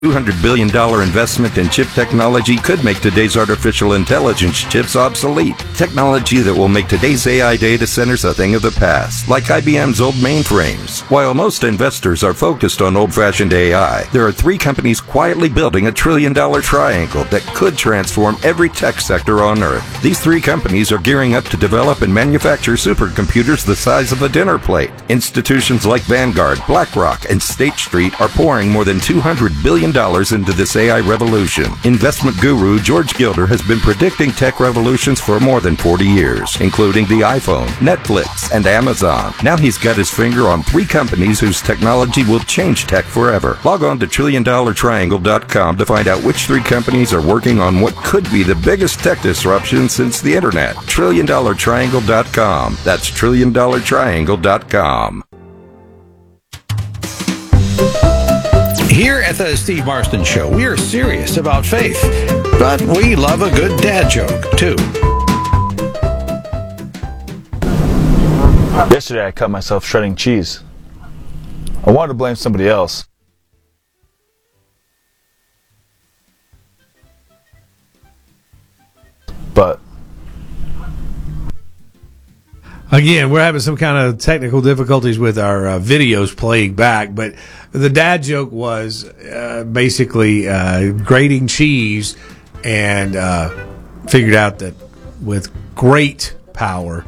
$200 billion investment in chip technology could make today's artificial intelligence chips obsolete. Technology that will make today's AI data centers a thing of the past, like IBM's old mainframes. While most investors are focused on old-fashioned AI, there are three companies quietly building a trillion-dollar triangle that could transform every tech sector on Earth. These three companies are gearing up to develop and manufacture supercomputers the size of a dinner plate. Institutions like Vanguard, BlackRock, and State Street are pouring more than $200 billion into this AI revolution. Investment guru George Gilder has been predicting tech revolutions for more than 40 years, including the iPhone, Netflix, and Amazon. Now he's got his finger on three companies whose technology will change tech forever. Log on to TrillionDollarTriangle.com to find out which three companies are working on what could be the biggest tech disruption since the internet. TrillionDollarTriangle.com. That's TrillionDollarTriangle.com. Here at the Steve Marston Show, we are serious about faith, but we love a good dad joke, too. Yesterday, I cut myself shredding cheese. I wanted to blame somebody else. But again, we're having some kind of technical difficulties with our videos playing back, but the dad joke was basically grating cheese and figured out that with great power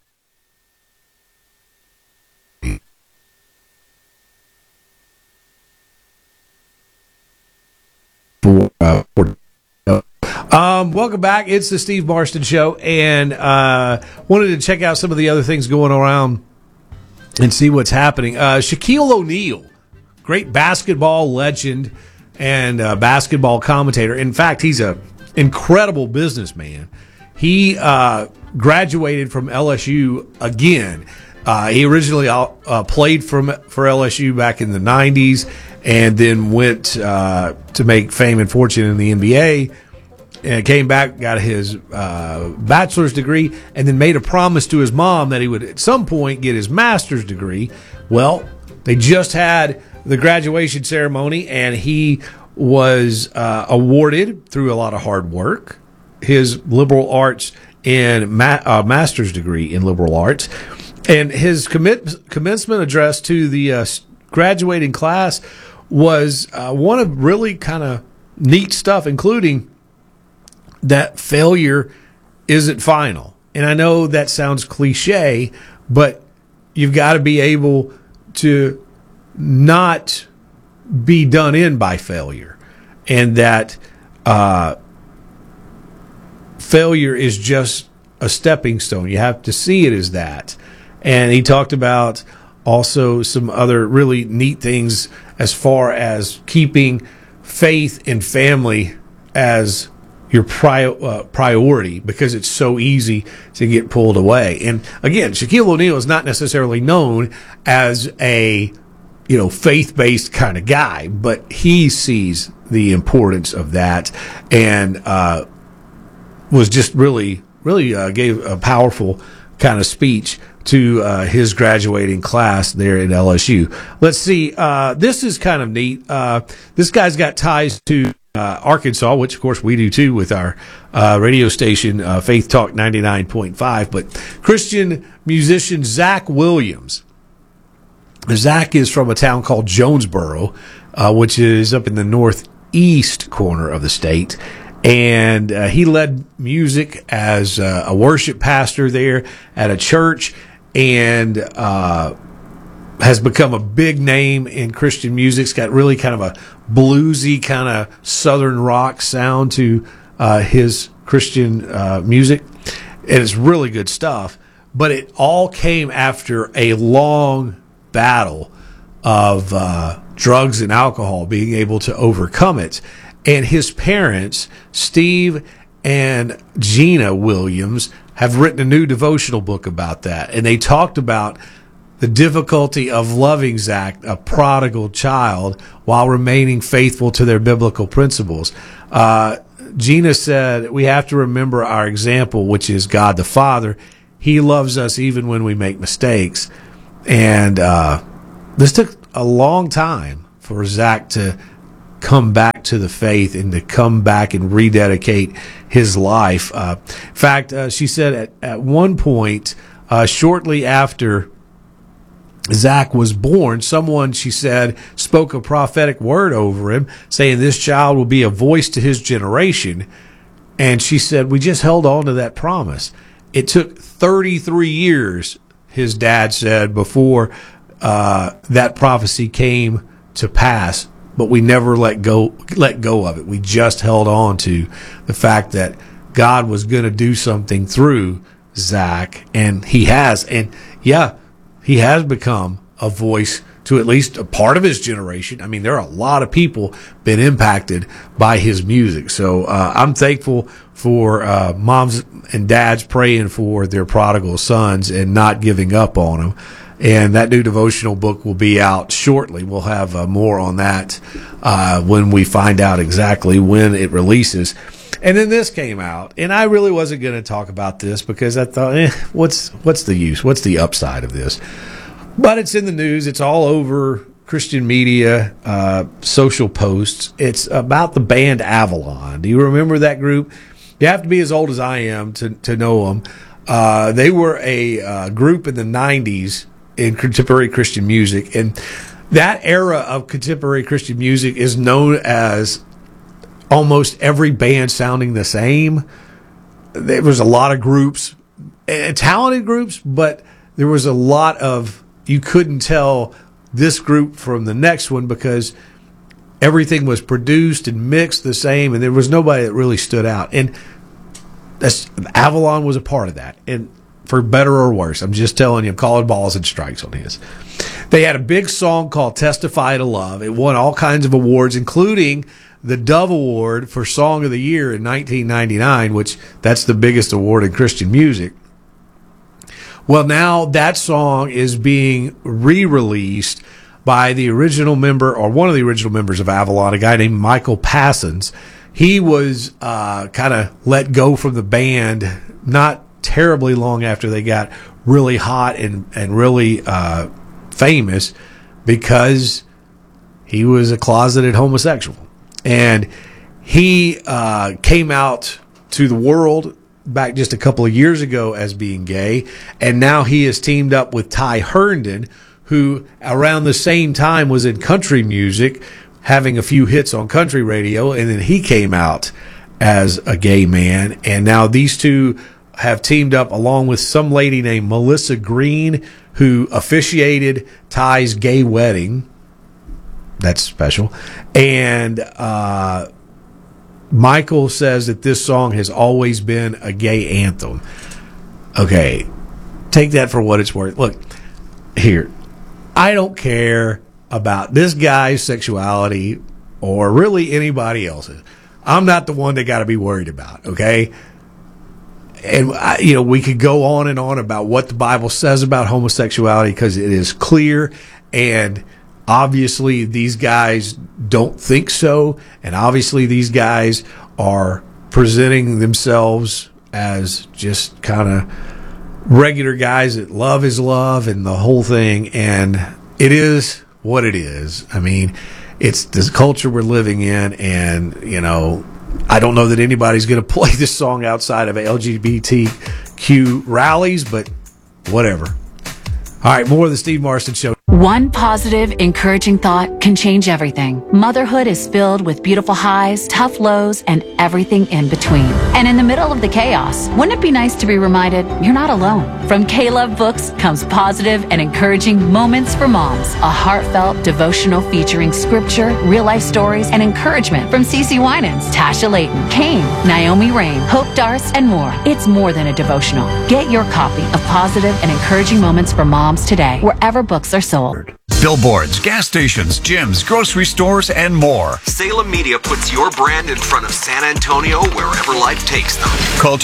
welcome back. It's the Steve Marston Show, and wanted to check out some of the other things going around and see what's happening. Shaquille O'Neal, great basketball legend and basketball commentator. In fact, he's an incredible businessman. He graduated from LSU again. He originally played for LSU back in the 90s and then went to make fame and fortune in the NBA. And came back, got his bachelor's degree, and then made a promise to his mom that he would at some point get his master's degree. Well, they just had the graduation ceremony, and he was awarded, through a lot of hard work, his liberal arts and master's degree in liberal arts. And his commencement address to the graduating class was one of really kind of neat stuff, including that failure isn't final. And I know that sounds cliche, but you've got to be able to not be done in by failure. And that failure is just a stepping stone. You have to see it as that. And he talked about also some other really neat things as far as keeping faith and family as your priority, because it's so easy to get pulled away. And again, Shaquille O'Neal is not necessarily known as a faith-based kind of guy, but he sees the importance of that, and was just really gave a powerful kind of speech to his graduating class there at LSU. Let's see. This is kind of neat. This guy's got ties to Arkansas, which of course we do too with our radio station, Faith Talk 99.5. But Christian musician Zach Williams. Zach is from a town called Jonesboro, which is up in the northeast corner of the state. And he led music as a worship pastor there at a church, and has become a big name in Christian music. It's got really kind of a bluesy kind of southern rock sound to his Christian music, and it's really good stuff. But it all came after a long battle of drugs and alcohol, being able to overcome it. And his parents, Steve and Gina Williams, have written a new devotional book about that. And they talked about the difficulty of loving Zach, a prodigal child, while remaining faithful to their biblical principles. Gina said, we have to remember our example, which is God the Father. He loves us even when we make mistakes. And this took a long time for Zach to come back to the faith and to come back and rededicate his life. In fact, she said at one point, shortly after Zach was born, someone, she said, spoke a prophetic word over him, saying this child will be a voice to his generation. And she said, we just held on to that promise. It took 33 years, his dad said, before that prophecy came to pass, but we never let go of it. We just held on to the fact that God was going to do something through Zach, and he has. And yeah, he has become a voice to at least a part of his generation. I mean, there are a lot of people been impacted by his music. So I'm thankful for moms and dads praying for their prodigal sons and not giving up on them. And that new devotional book will be out shortly. We'll have more on that when we find out exactly when it releases. And then this came out, and I really wasn't going to talk about this because I thought, what's the use? What's the upside of this? But it's in the news. It's all over Christian media, social posts. It's about the band Avalon. Do you remember that group? You have to be as old as I am to know them. They were a group in the 90s in contemporary Christian music. And that era of contemporary Christian music is known as almost every band sounding the same. There was a lot of groups, talented groups, but there was a lot of, you couldn't tell this group from the next one because everything was produced and mixed the same, and there was nobody that really stood out. And Avalon was a part of that, and for better or worse, I'm just telling you, I'm calling balls and strikes on his. They had a big song called Testify to Love. It won all kinds of awards, including the Dove Award for Song of the Year in 1999, which that's the biggest award in Christian music. Well, now that song is being re-released by the original member, or one of the original members of Avalon, a guy named Michael Passons. He was kind of let go from the band not terribly long after they got really hot and really famous because he was a closeted homosexual. And he came out to the world back just a couple of years ago as being gay, and now he is teamed up with Ty Herndon, who around the same time was in country music, having a few hits on country radio, and then he came out as a gay man, and now these two have teamed up along with some lady named Melissa Green, who officiated Ty's gay wedding. That's special. And Michael says that this song has always been a gay anthem. Okay, take that for what it's worth. Look, here, I don't care about this guy's sexuality or really anybody else's. I'm not the one they got to be worried about, okay? And, we could go on and on about what the Bible says about homosexuality because it is clear, and obviously these guys don't think so, and obviously these guys are presenting themselves as just kind of regular guys that love is love and the whole thing, and it is what it is. I mean, it's this culture we're living in, and, I don't know that anybody's going to play this song outside of LGBTQ rallies, but whatever. All right, more of the Steve Marston Show. One positive, encouraging thought can change everything. Motherhood is filled with beautiful highs, tough lows, and everything in between. And in the middle of the chaos, wouldn't it be nice to be reminded you're not alone? From K-Love Books comes positive and encouraging Moments for Moms, a heartfelt devotional featuring scripture, real-life stories, and encouragement from CeCe Winans, Tasha Layton, Kane, Naomi Rain, Hope Darce, and more. It's more than a devotional. Get your copy of Positive and Encouraging Moments for Moms today, wherever books are sold. Billboards, gas stations, gyms, grocery stores, and more. Salem Media puts your brand in front of San Antonio wherever life takes them. Call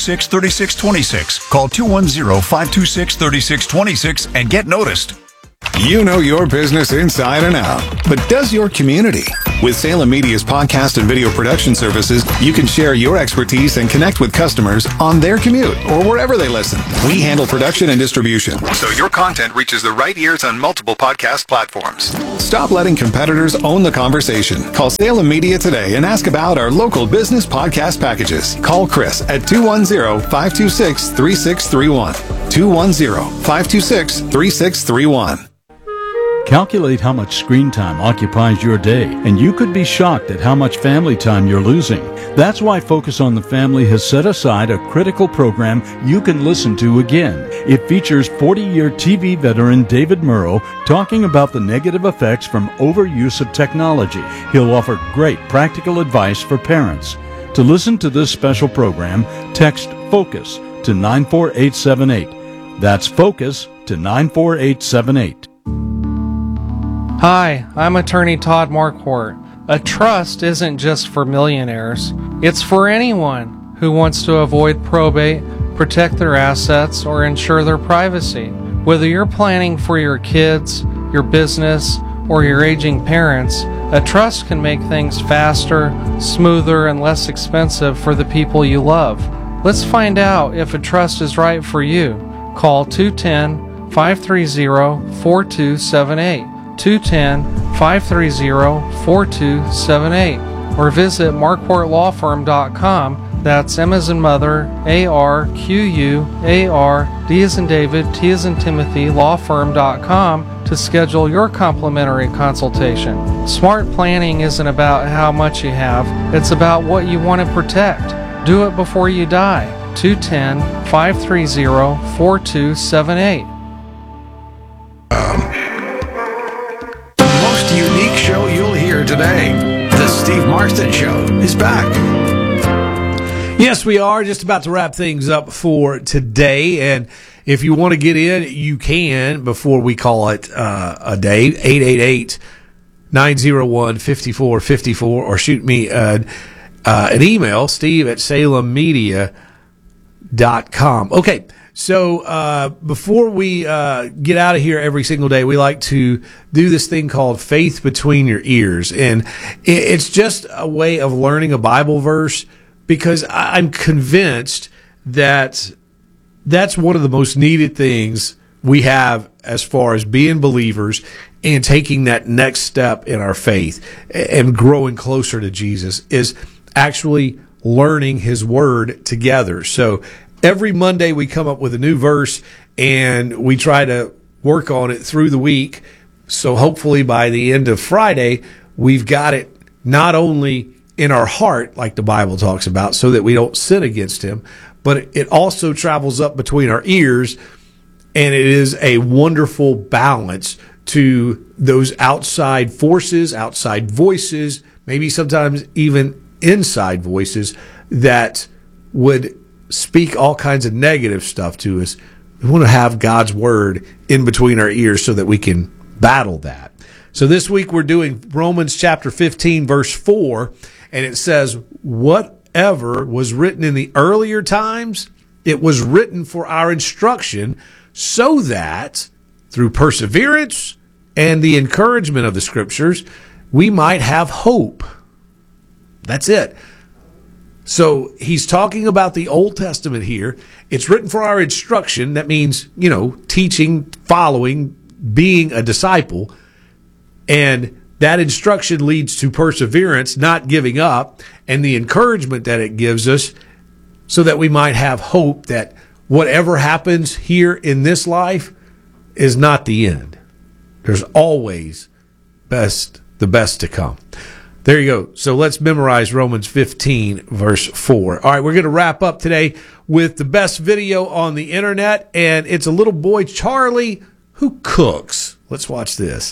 210-526-3626. Call 210-526-3626 and get noticed. You know your business inside and out, but does your community? With Salem Media's podcast and video production services, you can share your expertise and connect with customers on their commute or wherever they listen. We handle production and distribution, so your content reaches the right ears on multiple podcast platforms. Stop letting competitors own the conversation. Call Salem Media today and ask about our local business podcast packages. Call Chris at 210-526-3631. 210-526-3631. Calculate how much screen time occupies your day, and you could be shocked at how much family time you're losing. That's why Focus on the Family has set aside a critical program you can listen to again. It features 40-year TV veteran David Murrow talking about the negative effects from overuse of technology. He'll offer great practical advice for parents. To listen to this special program, text FOCUS to 94878. That's FOCUS to 94878. Hi, I'm attorney Todd Marquardt. A trust isn't just for millionaires. It's for anyone who wants to avoid probate, protect their assets, or ensure their privacy. Whether you're planning for your kids, your business, or your aging parents, a trust can make things faster, smoother, and less expensive for the people you love. Let's find out if a trust is right for you. Call 210-530-4278. 210-530-4278 or visit marquartlawfirm.com. That's M as in mother, A-R-Q-U-A-R, D as in David, T as in Timothy, lawfirm.com to schedule your complimentary consultation. Smart planning isn't about how much you have, it's about what you want to protect. Do it before you die. 210-530-4278. Unique show you'll hear today. The Steve Marston Show is back. Yes, we are just about to wrap things up for today. And if you want to get in, you can before we call it a day. 888-901-5454 or shoot me an email, steve@salemmedia.com. Okay. So before we get out of here every single day, we like to do this thing called Faith Between Your Ears. And it's just a way of learning a Bible verse because I'm convinced that that's one of the most needed things we have as far as being believers and taking that next step in our faith and growing closer to Jesus is actually learning His Word together. So every Monday we come up with a new verse and we try to work on it through the week. So hopefully by the end of Friday, we've got it not only in our heart, like the Bible talks about, so that we don't sin against Him, but it also travels up between our ears, and it is a wonderful balance to those outside forces, outside voices, maybe sometimes even inside voices that would speak all kinds of negative stuff to us. We want to have God's Word in between our ears so that we can battle that. So this week we're doing Romans chapter 15, verse 4, and it says, whatever was written in the earlier times, it was written for our instruction, so that through perseverance and the encouragement of the Scriptures, we might have hope. That's it. So he's talking about the Old Testament here. It's written for our instruction. That means, teaching, following, being a disciple. And that instruction leads to perseverance, not giving up, and the encouragement that it gives us so that we might have hope that whatever happens here in this life is not the end. There's always the best to come. There you go. So let's memorize Romans 15, verse 4. All right, we're going to wrap up today with the best video on the internet, and it's a little boy, Charlie, who cooks. Let's watch this.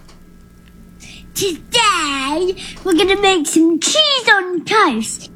Today, we're going to make some cheese on toast.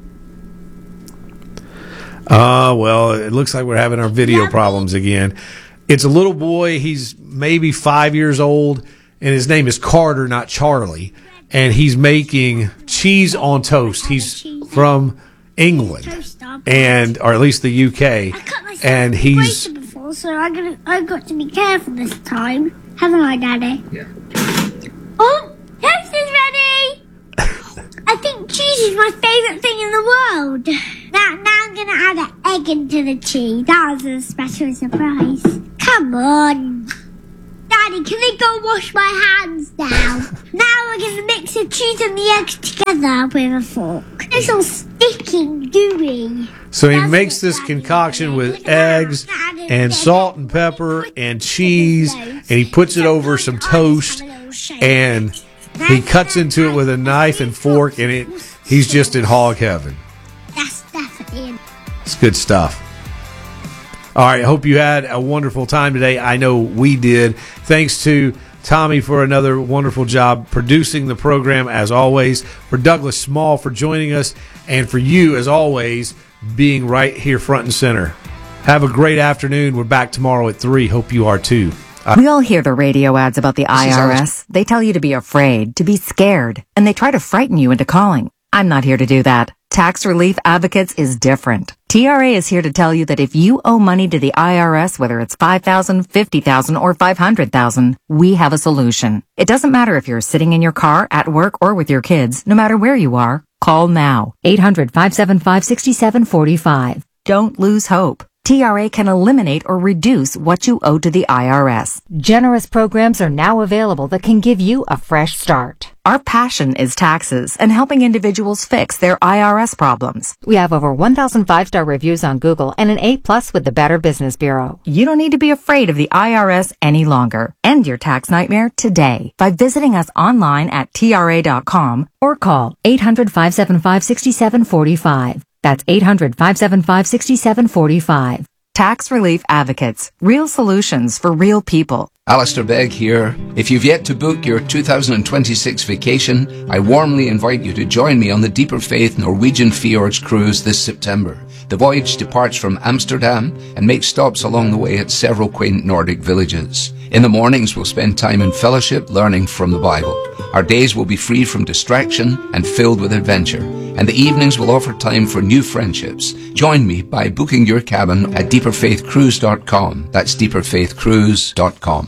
Well, it looks like we're having our video problems again. It's a little boy. He's maybe 5 years old, and his name is Carter, not Charlie. And he's making cheese on toast. He's from England, or at least the UK. And he's before, so I got to be careful this time. Haven't I, Daddy? Yeah. Oh, toast is ready! I think cheese is my favourite thing in the world. Now I'm going to add an egg into the cheese. That was a special surprise. Come on. Daddy, can I go wash my hands now? Now we're going to mix the cheese and the eggs together with a fork. It's all sticky and gooey. So he makes this concoction with eggs and salt and pepper and cheese, and he puts it over some toast, and he cuts into it with a knife and fork, and he's just in hog heaven. That's definitely it. It's good stuff. All right, I hope you had a wonderful time today. I know we did. Thanks to Tommy for another wonderful job producing the program, as always. For Douglas Small for joining us, and for you, as always, being right here front and center. Have a great afternoon. We're back tomorrow at 3. Hope you are too. We all hear the radio ads about the IRS. They tell you to be afraid, to be scared, and they try to frighten you into calling. I'm not here to do that. Tax Relief Advocates is different. TRA is here to tell you that if you owe money to the IRS, whether it's $5,000, $50,000, or $500,000, we have a solution. It doesn't matter if you're sitting in your car, at work, or with your kids. No matter where you are, call now. 800-575-6745. Don't lose hope. TRA can eliminate or reduce what you owe to the IRS. Generous programs are now available that can give you a fresh start. Our passion is taxes and helping individuals fix their IRS problems. We have over 1,000 5-star reviews on Google and an A+ with the Better Business Bureau. You don't need to be afraid of the IRS any longer. End your tax nightmare today by visiting us online at TRA.com or call 800-575-6745. That's 800-575-6745. Tax Relief Advocates. Real solutions for real people. Alistair Begg here. If you've yet to book your 2026 vacation, I warmly invite you to join me on the Deeper Faith Norwegian Fjords cruise this September. The voyage departs from Amsterdam and makes stops along the way at several quaint Nordic villages. In the mornings, we'll spend time in fellowship learning from the Bible. Our days will be free from distraction and filled with adventure. And the evenings will offer time for new friendships. Join me by booking your cabin at deeperfaithcruise.com. That's deeperfaithcruise.com.